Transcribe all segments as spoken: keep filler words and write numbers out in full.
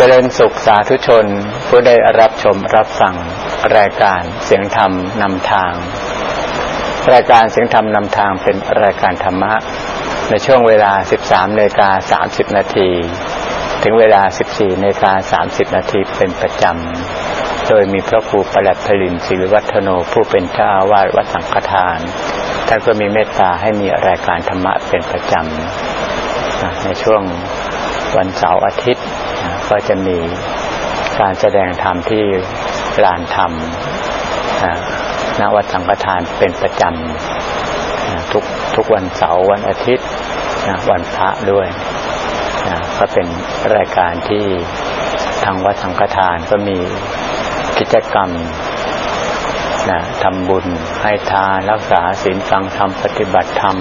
จริญสุขสาธุชนผู้ได้รับชมรับฟังรายการเสียงธรรมนำทางรายการเสียงธรรมนำทางเป็นรายการธรรมะในช่วงเวลา สิบสามนาฬิกาสามสิบนาทีถึงเวลา สิบสี่นาฬิกาสามสิบนาทีเป็นประจำโดยมีพระครูประหลัดพลินศิริวัฒโนผู้เป็นเจ้าอาวาสวัดสังฆทานท่านก็มีเมตตาให้มีรายการธรรมะเป็นประจำในช่วงวันเสาร์อาทิตย์ก็จะมีการแสดงธรรมที่ลานธรรมณวัดสังฆทานเป็นประจำทุกทุกวันเสาร์วันอาทิตย์วันพระด้วยก็เป็นรายการที่ทางวัดสังฆทานก็มีกิจกรรมทำบุญให้ทานรักษาศีลฟังธรรมปฏิบัติธรรม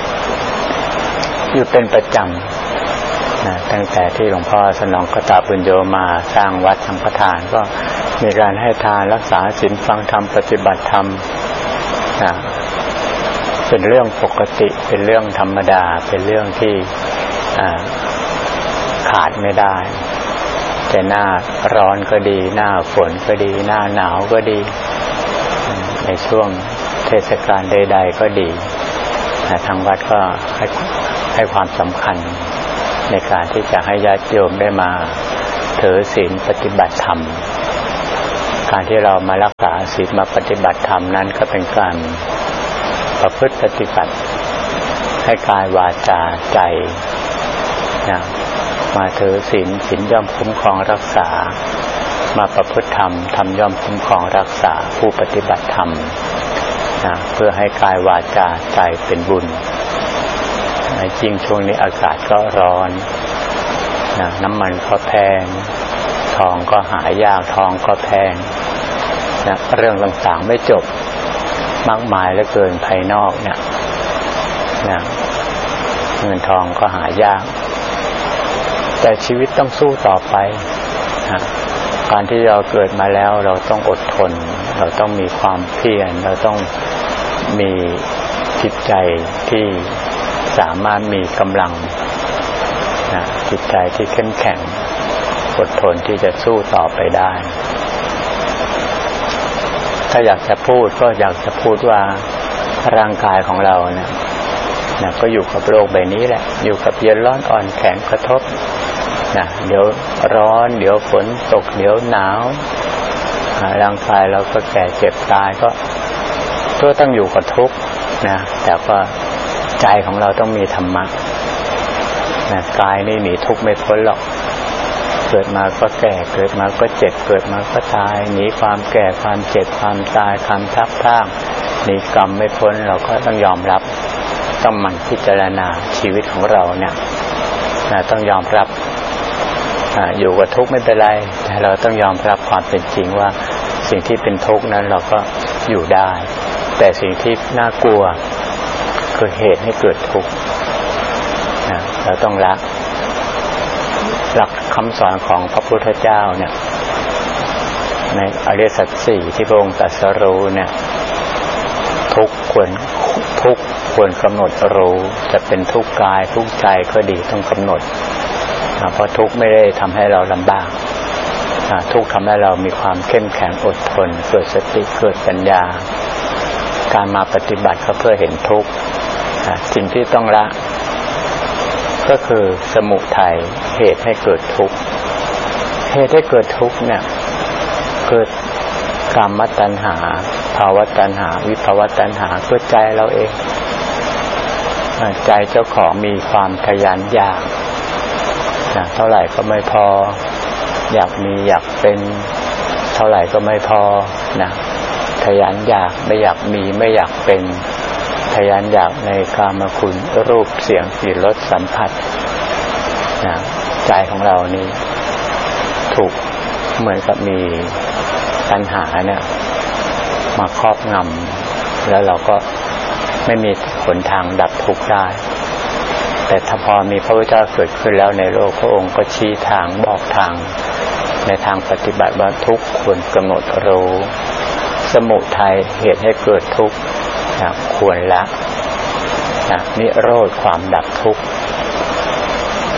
อยู่เป็นประจำนะตั้งแต่ที่หลวงพ่อสนองกตปุญโญมาสร้างวัดสังฆทานก็มีการให้ทานรักษาศีลฟังธรรมปฏิบัติธรรมนะเป็นเรื่องปกติเป็นเรื่องธรรมดาเป็นเรื่องที่ขาดไม่ได้แต่หน้าร้อนก็ดีหน้าฝนก็ดีหน้าหนาวก็ดีในช่วงเทศกาลใดๆก็ดีทางวัดก็ให้ให้ความสำคัญในการที่จะให้ญาติโยมได้มาถือศีลปฏิบัติธรรมการที่เรามารักษาศีลมาปฏิบัติธรรมนั้นก็เป็นการประพฤติปฏิบัติให้กายวาจาใจนะมาถือศีลศีลย่อมคุ้มครองรักษามาประพฤติธรรมธรรมย่อมคุ้มครองรักษาผู้ปฏิบัติธรรมนะเพื่อให้กายวาจาใจเป็นบุญจริงช่วงนี้อากาศก็ร้อนนะน้ำมันก็แพงทองก็หายากทองก็แพงนะเรื่องต่างๆไม่จบมากมายเหลือเกินภายนอกเนี่ยนะเงินทองก็หายากแต่ชีวิตต้องสู้ต่อไปนะการที่เราเกิดมาแล้วเราต้องอดทนเราต้องมีความเพียรเราต้องมีจิตใจที่สามารถมีกำลังนะจิตใจที่เข้มแข็งอดทนที่จะสู้ต่อไปได้ถ้าอยากจะพูดก็อยากจะพูดว่าร่างกายของเราเนี่ยนะก็อยู่กับโลกใบนี้แหละอยู่กับเย็นร้อนอ่อนแข็งกระทบนะเดี๋ยวร้อนเดี๋ยวฝนตกเดี๋ยวหนาวร่างกายเราก็แก่เจ็บตายก็ก็ต้องอยู่กับทุกข์นะแต่ว่าใจของเราต้องมีธรรมะนะกายนี่หนีทุกข์ไม่พ้นหรอกเกิดมาก็แก่เกิดมาก็เจ็บเกิดมาก็ตายหนีความแก่ความเจ็บความตายความทับท่างหนีกรรมไม่พ้นเราก็ต้องยอมรับต้องหมั่นพิจารณาชีวิตของเราเนี่ยนะต้องยอมรับอยู่กับทุกข์ไม่เป็นไรแต่เราต้องยอมรับความเป็นจริงว่าสิ่งที่เป็นทุกข์นั้นเราก็อยู่ได้แต่สิ่งที่น่ากลัวคือเหตุให้เกิดทุกข์นะเราต้องละหลักคำสอนของพระพุทธเจ้าเนี่ยในอริยสัจสี่ที่พระองค์ตรัสรู้เนี่ยทุกข์ควรทุกข์ควรกำหนดรู้จะเป็นทุกข์กายทุกข์ใจก็ดีต้องกำหนดเพราะทุกข์ไม่ได้ทำให้เราลำบากทุกข์ทำให้เรามีความเข้มแข็งอดทนเกิดสติเกิดปัญญาการมาปฏิบัติก็เพื่อเห็นทุกข์สิ่งที่ต้องละก็คือสมุทัยเหตุให้เกิดทุกข์เหตุให้เกิดทุกข์เนี่ยเกิดกามตัณหาภาวะตัณหาวิภาวะตัณหาเกิดใจเราเองใจเจ้าของมีความทะยานอยากนะเท่าไหร่ก็ไม่พออยากมีอยากเป็นเท่าไหร่ก็ไม่พอนะทะยานอยากไม่อยากมีไม่อยากเป็นทะยานอยากในกามคุณรูปเสียงกลิ่นรสสัมผัสนะใจของเรานี่ถูกเหมือนกับมีตัณหาเนี่ยมาครอบงำแล้วเราก็ไม่มีหนทางดับทุกข์ได้แต่ถ้าพอมีพระพุทธเจ้าเกิดขึ้นแล้วในโลกพระองค์ก็ชี้ทางบอกทางในทางปฏิบัติว่าทุกข์ควรกำหนดรู้สมุทัยเหตุให้เกิดทุกข์ควรละนิโรธความดับทุกข์ ท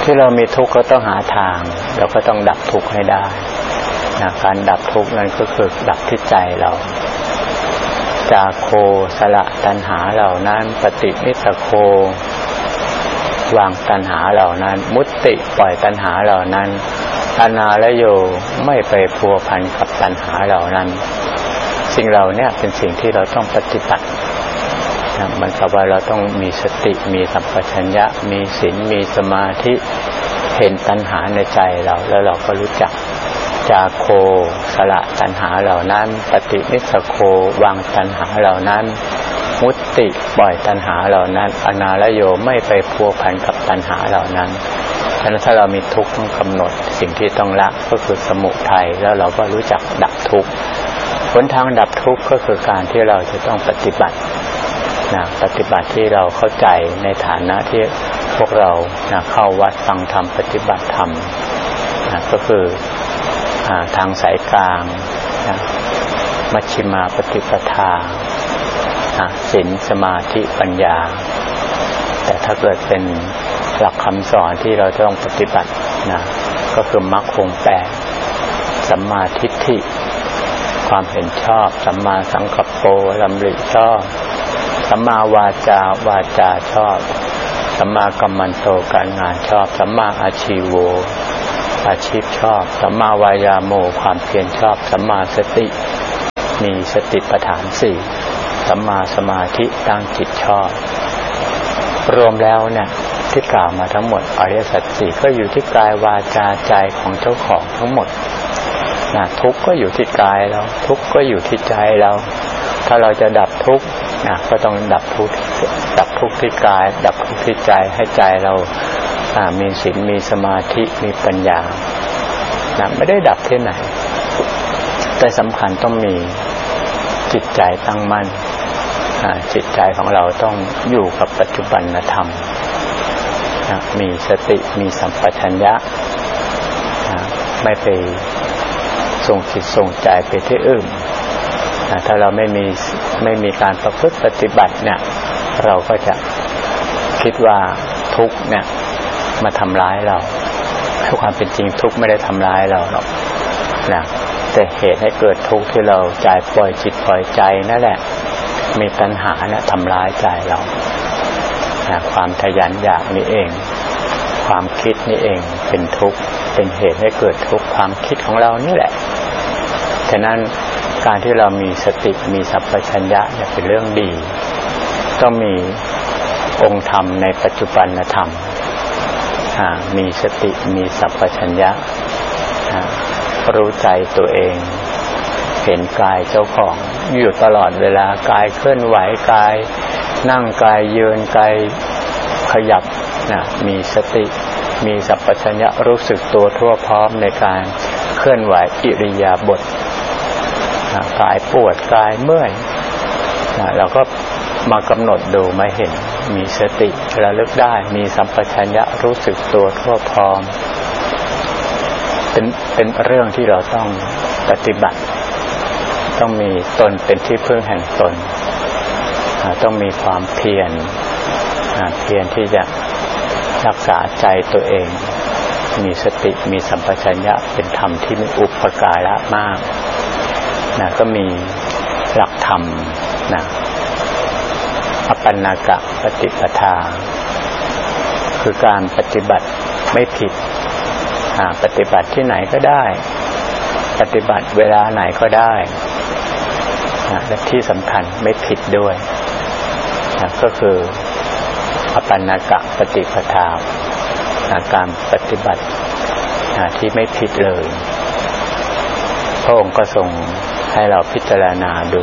ที่เรามีทุกข์ก็ต้องหาทางเราก็ต้องดับทุกข์ให้ได้นะการดับทุกข์นั้นก็คือดับที่ใจเราจาโคสละตัณหาเหล่านั้นปฏินิสโควางตัณหาเหล่านั้นมุตติปล่อยตัณหาเหล่านั้นอนาลโยไม่ไปพัวพันกับตัณหาเหล่านั้นสิ่งเหล่านี้เป็นสิ่งที่เราต้องปฏิบัตินะมันกับว่าเราต้องมีสติมีสัมปชัญญะมีศีลมีสมาธิเห็นตัณหาในใจเราแล้วเราก็รู้จักจาโคสละตัณหาเหล่านั้นปฏินิสโควางตัณหาเหล่านั้นมุตติปล่อยตัณหาเหล่านั้นอนาลโยไม่ไปพัวพันกับตัณหาเหล่านั้นฉะนั้นถ้าเรามีทุกข์ต้องกำหนดสิ่งที่ต้องละก็คือสมุทัยแล้วเราก็รู้จักดับทุกข์หนทางดับทุกข์ก็คือการที่เราจะต้องปฏิบัตินะปฏิบัติที่เราเข้าใจในฐานะที่พวกเรานะเข้าวัดฟังธรรมปฏิบัติธรรมนะก็คือทางสายกลางนะมัชฌิมาปฏิปทาศีลสมาธิปัญญาแต่ถ้าเกิดเป็นหลักคำสอนที่เราต้องปฏิบัตินะก็คือมรรคองค์แปดสัมมาทิฏฐิความเห็นชอบสัมมาสังกัปโปดำริชอบสัมมาวาจาวาจาชอบสัมมากัมมันโตการงานชอบสัมมาอาชีโวอาชีพชอบสัมมาวายาโมความเพียรชอบสัมมาสติมีสติปัฏฐานสี่สัมมาสมาธิตั้งจิตชอบรวมแล้วเนี่ยที่กล่าวมาทั้งหมดอริยสัจสี่ก็อยู่ที่กายวาจาใจของเจ้าของทั้งหมดนะทุกข์ก็อยู่ที่กายเราทุกข์ก็อยู่ที่ใจเราถ้าเราจะดับทุกข์นะก็ต้องดับทุกข์ดับทุกข์ที่กายดับทุกข์ที่ใจให้ใจเรามีศีลมีสมาธิมีปัญญานะไม่ได้ดับที่ไหนแต่สำคัญต้องมีจิตใจตั้งมั่นจิตใจของเราต้องอยู่กับปัจจุบันธรรมมีสติมีสัมปชัญญะไม่ไปส่งจิตส่งใจไปที่อื่นถ้าเราไม่มีไม่มีการประพฤติปฏิบัติเนี่ยเราก็จะคิดว่าทุกข์เนี่ยมาทำร้ายเราทุกความเป็นจริงทุกข์ไม่ได้ทำร้ายเราหรอกนะแต่เหตุให้เกิดทุกข์ที่เราใจปล่อยจิตปล่อยใจนั่นแหละมีตัณหาเนี่ยทำร้ายใจเรานะความทะยานอยากนี่เองความคิดนี่เองเป็นทุกข์เป็นเหตุให้เกิดทุกข์ความคิดของเรานี่แหละฉะนั้นการที่เรามีสติมีสัมปชัญญะเนี่ยเป็นเรื่องดีต้องมีองค์ธรรมในปัจจุบันธรรมมีสติมีสัมปชัญญะรู้ใจตัวเองเห็นกายเจ้าของอยู่ตลอดเวลากายเคลื่อนไหวกายนั่งกายยืนกายขยับนะมีสติมีสัมปชัญญะรู้สึกตัวทั่วพร้อมในการเคลื่อนไหวอิริยาบถกายปวดกายเมื่อยเราก็มากำหนดดูมาเห็นมีสติระลึกได้มีสัมปชัญญะรู้สึกตัวทั่วพร้อมเป็นเป็นเรื่องที่เราต้องปฏิบัติต้องมีตนเป็นที่พึ่งแห่งตนต้องมีความเพียรเพียรที่จะรักษาใจตัวเองมีสติมีสัมปชัญญะเป็นธรรมที่มีอุปการะมากนะก็มีหลักธรรมนะอปันนากะปฏิปทาคือการปฏิบัติไม่ผิดปฏิบัติที่ไหนก็ได้ปฏิบัติเวลาไหนก็ได้และที่สำคัญไม่ผิดด้วยก็คืออปันนากะปฏิปทาการปฏิบัติที่ไม่ผิดเลยพระองค์ก็ทรงให้เราพิจารณาดู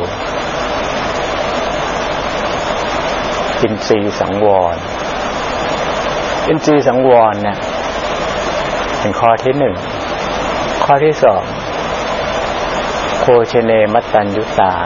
อินทรีย์สังวรอินทรีย์สังวรเนี่ยเป็นข้อที่หนึ่งข้อที่สองโภชเนมัตตัญญุตา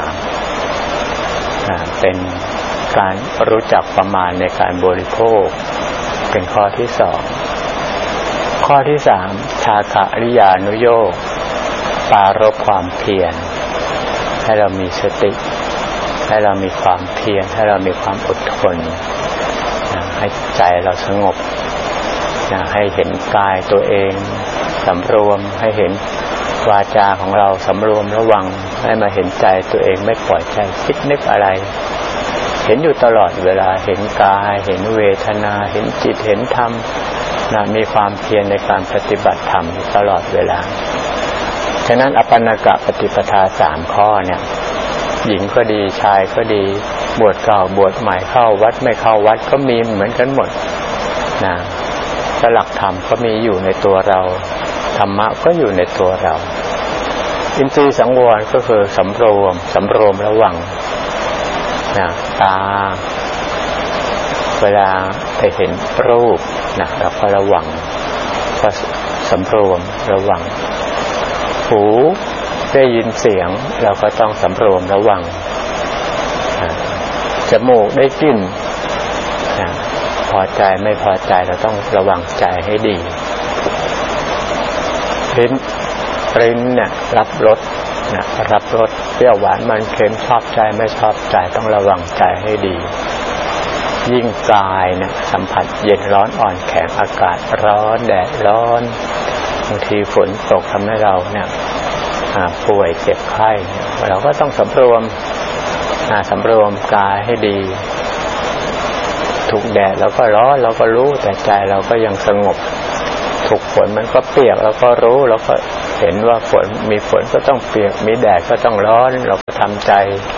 เป็นการรู้จักประมาณในการบริโภคเป็นข้อที่สองข้อที่สามชาคะริยานุโยคปารภความเพียรให้เรามีสติให้เรามีความเพียรให้เรามีความอดทนให้ใจเราสงบนะให้เห็นกายตัวเองสำรวมให้เห็นวาจาของเราสำรวมระวังให้มาเห็นใจตัวเองไม่ปล่อยใจคิดนึกอะไรเห็นอยู่ตลอดเวลาเห็นกายเห็นเวทนาเห็นจิตเห็นธรรมนะมีความเพียรในการปฏิบัติธรรมตลอดเวลาฉะนั้นอปันนกปฏิปทาสามข้อเนี่ยหญิงก็ดีชายก็ดีบวชเก่าบวชใหม่เข้าวัดไม่เข้าวัดก็มีเหมือนกันหมดนะหลักธรรมก็มีอยู่ในตัวเราธรรมะก็อยู่ในตัวเราอินทรีย์สังวรก็คือสำรวมสำรวมระวังนะตาเวลาไปเห็นรูปนะเราก็ระวังก็สำรวมระวังหูได้ยินเสียงเราก็ต้องสำรวมระวังจมูกได้กลิ่นนะพอใจไม่พอใจเราต้องระวังใจให้ดีลิ้นลิ้นเนี่ยรับรสนะรับรสเปรี้ยวหวานมันเค็มชอบใจไม่ชอบใจต้องระวังใจให้ดียิ่งกายเนี่ยสัมผัสเย็นร้อนอ่อนแข็งอากาศร้อนแดดร้อนบางทีฝนตกทำให้เราเนี่ยป่วยเจ็บไข้เราก็ต้องสำรวมสำรวมกายให้ดีถูกแดดเราก็ร้อนเราก็รู้แต่ใจเราก็ยังสงบถูกฝนมันก็เปียกเราก็รู้เราก็เห็นว่าฝนมีฝนก็ต้องเปียกมีแดดก็ต้องร้อนเราก็ทำใจ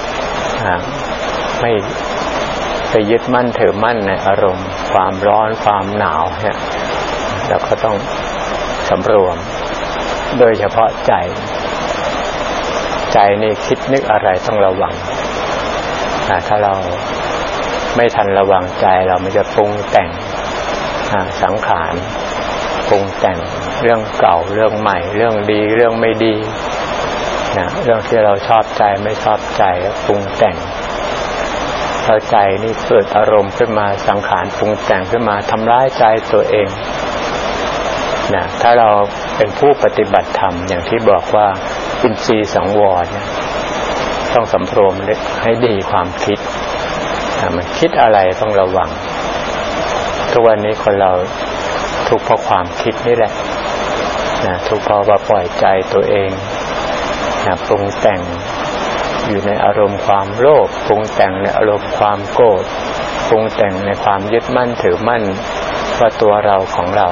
ไม่ไปยึดมั่นถือมั่นในอารมณ์ความร้อนความหนาวเนี่ยเราก็ต้องสำรวมโดยเฉพาะใจใจนี่คิดนึกอะไรต้องระวังถ้าเราไม่ทันระวังใจเรามันจะปรุงแต่งสังขารปรุงแต่งเรื่องเก่าเรื่องใหม่เรื่องดีเรื่องไม่ดีนะเรื่องที่เราชอบใจไม่ชอบใจปรุงแต่งเราใจนี่เกิดอารมณ์ขึ้นมาสังขารปรุงแต่งขึ้นมาทำร้ายใจตัวเองนะถ้าเราเป็นผู้ปฏิบัติธรรมอย่างที่บอกว่าอินทรีย์สังวรเนี่ยต้องสำรวมให้ดีความคิดมันคิดอะไรต้องระวังทุกวันนี้คนเราทุกข์เพราะความคิดนี่แหละนะทุกข์เพราะว่าปล่อยใจตัวเองนะปรุงแต่งอยู่ในอารมณ์ความโลภปรุงแต่งในอารมณ์ความโกรธปรุงแต่งในความยึดมั่นถือมั่นว่าตัวเราของเรา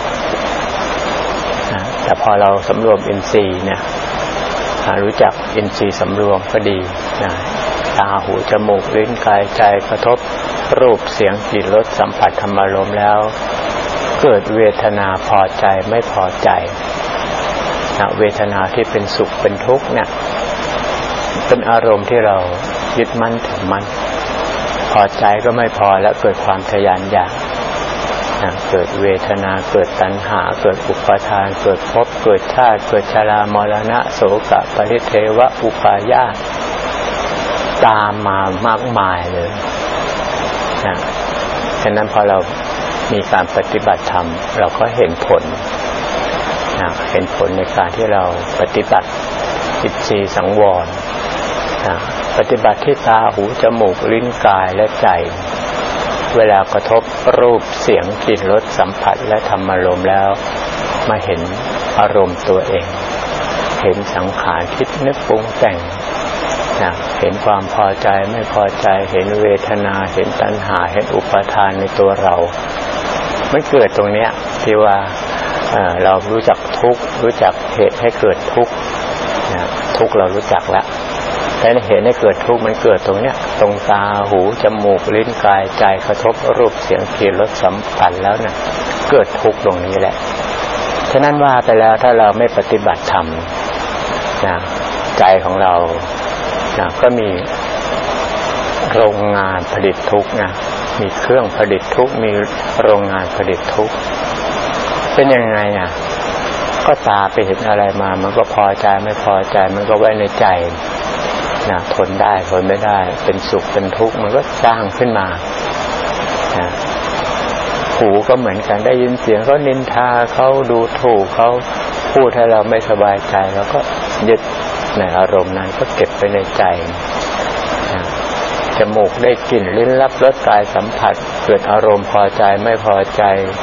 นะแต่พอเราสำรวมอินทรีย์เนี่ยรู้จักอินทรีย์สำรวมก็ดีนะตาหูจมูกลิ้นกายใจกระทบรูปเสียงกลิ่นรสสัมผัสธรรมารมณ์แล้วเกิดเวทนาพอใจไม่พอใจนะเวทนาที่เป็นสุขเป็นทุกข์เนี่ยเป็นอารมณ์ที่เรายึดมั่นถือมั่นพอใจก็ไม่พอแล้วเกิดความทยานอยากนะเกิดเวทนาเกิดตัณหาเกิดอุปาทานเกิดภพเกิดชาติเกิดชรามรณะโศกะปริเทวะอุปาญาสตามมามากมายเลยนะฉะนั้นพอเรามีการปฏิบัติธรรมเราก็เห็นผลนะเห็นผลในการที่เราปฏิบัติอินทรีย์สังวรนะปฏิบัติที่ตาหูจมูกลิ้นกายและใจเวลากระทบรูปเสียงกลิ่นรสสัมผัสและธรรมารมณ์แล้วมาเห็นอารมณ์ตัวเองเห็นสังขารคิดนึกปรุงแต่งนะเห็นความพอใจไม่พอใจเห็นเวทนาเห็นตัณหาเห็นอุปาทานในตัวเรามันเกิดตรงเนี้ยที่ว่า เอ่อ เรารู้จักทุกข์รู้จักเหตุให้เกิดทุกข์นะทุกข์เรารู้จักแล้วแต่เหตุให้เกิดทุกข์มันเกิดตรงเนี้ยตรงตาหูจมูกลิ้นกายใจกระทบรูปเสียงกลิ่นรสสัมผัสแล้วเนี่ยเกิดทุกข์ตรงนี้แหละฉะนั้นว่าไปแล้วถ้าเราไม่ปฏิบัติธรรมนะใจของเรานะก็มีโรงงานผลิตทุกข์นะมีเครื่องผลิตทุกข์มีโรงงานผลิตทุกข์เป็นยังไงอ่ะก็ตาไปเห็นอะไรมามันก็พอใจไม่พอใจมันก็ไว้ในใจนะทนได้ทนไม่ได้เป็นสุขเป็นทุกข์มันก็สร้างขึ้นมานะหูก็เหมือนกันได้ยินเสียงเขานินทาเขาดูถูกเขาพูดให้เราไม่สบายใจแล้วก็ยึดในอารมณ์นั้นก็เก็บไปในใจนะจมูกได้กลิ่นลิ้นรับรสกายสัมผัสเกิดอารมณ์พอใจไม่พอใจ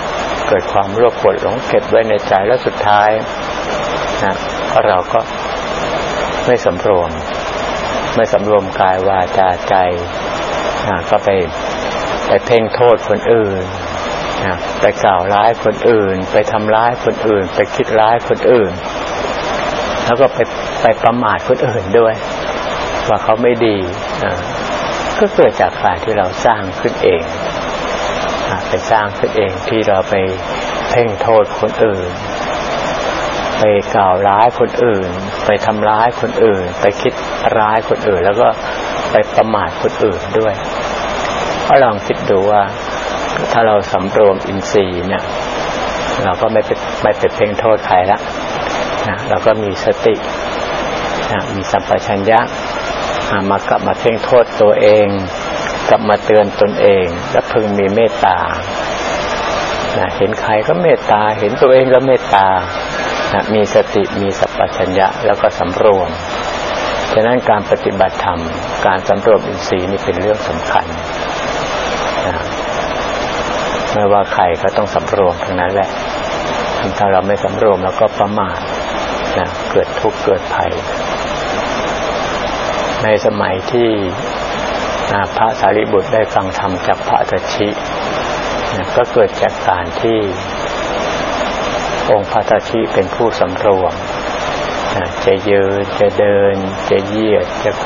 เกิดความโลภโกรธหลงเก็บไว้ในใจแล้วสุดท้ายนะเราก็ไม่สำรวมไม่สำรวมกายวาจาใจนะก็ไปไปเพ่งโทษคนอื่นนะไปกล่าวร้ายคนอื่นไปทำร้ายคนอื่นไปคิดร้ายคนอื่นแล้วก็ไปไปประมาทคนอื่นด้วยว่าเขาไม่ดีนะก็เกิดจากการที่เราสร้างขึ้นเองไปสร้างขึ้นเองที่เราไปเพ่งโทษคนอื่นไปกล่าวร้ายคนอื่นไปทำร้ายคนอื่นไปคิดร้ายคนอื่นแล้วก็ไปประมาทคนอื่นด้วยก็ลองคิดดูว่าถ้าเราสำรวมอินทรีย์เนี่ยเราก็ไม่ไปไม่ไปเพ่งโทษใครละนะเราก็มีสตินะมีสัมปชัญญะมากลับมาเพ่งโทษตัวเองกลับมาเตือนตนเองและพึงมีเมตตานะเห็นใครก็เมตตาเห็นตัวเองก็เมตตานะมีสติมีสัมปชัญญะแล้วก็สำรวมฉะนั้นการปฏิบัติธรรมการสำรวมอินทรีย์นี่เป็นเรื่องสำคัญนะไม่ว่าใครก็ต้องสำรวมทั้งนั้นแหละถ้าเราไม่สำรวมแล้วก็ประมาทนะเกิดทุกข์เกิดภัยในสมัยที่พระสารีบุตรได้ฟังธรรมจากพระอัฏฐินะก็เกิดจากการที่องค์พระอัฏฐิเป็นผู้สำรวมนะจะยืนจะเดินจะเหยียดจะ